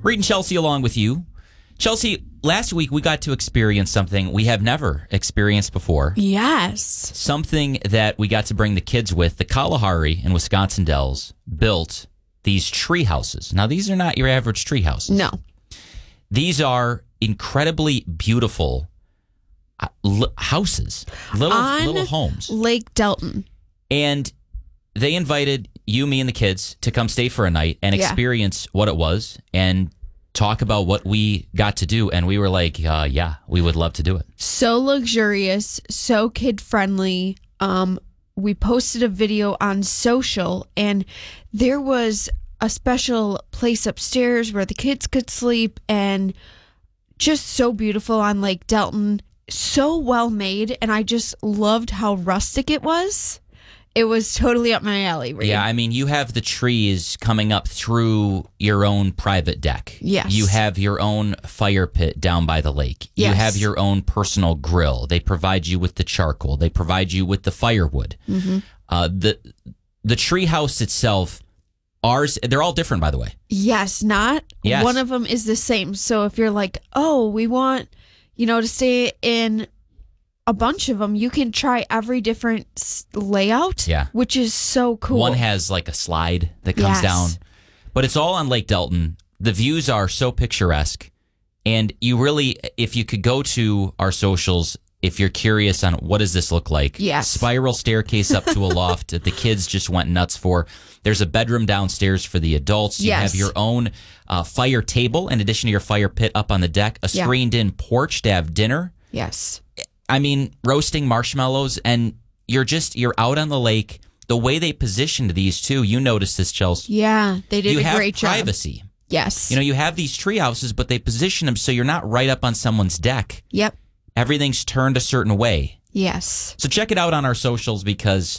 Reed and Chelsea along with you. Chelsea, last week we got to experience something we have never experienced before. Yes. Something that we got to bring the kids with. The Kalahari in Wisconsin Dells built these tree houses. Now, these are not your average tree houses. No. These are incredibly beautiful houses, little homes. Lake Delton. And they invited you, me, and the kids to come stay for a night and experience what it was and talk about what we got to do. And we were like, yeah, we would love to do it. So luxurious, so kid-friendly. We posted a video on social, and there was a special place upstairs where the kids could sleep, and just so beautiful on Lake Delton. So well made, and I just loved how rustic it was. It was totally up my alley, Reed. Yeah, I mean, you have the trees coming up through your own private deck. Yes. You have your own fire pit down by the lake. Yes. You have your own personal grill. They provide you with the charcoal. They provide you with the firewood. Mm-hmm. The tree house itself, they're all different, by the way. Yes, Yes. one of them is the same. So if you're like, oh, we want, to stay in a bunch of them, you can try every different layout, which is so cool. One has like a slide that comes down, but it's all on Lake Delton. The views are so picturesque, and you really, if you could go to our socials, if you're curious on what does this look like, spiral staircase up to a loft that the kids just went nuts for. There's a bedroom downstairs for the adults. You have your own fire table in addition to your fire pit up on the deck, a screened-in porch to have dinner. Yes. I mean, roasting marshmallows, and you're out on the lake. The way they positioned these two, you noticed this, Chelsea. Yeah, they did a great job. You have privacy. Yes. You have these tree houses, but they position them so you're not right up on someone's deck. Yep. Everything's turned a certain way. Yes. So check it out on our socials because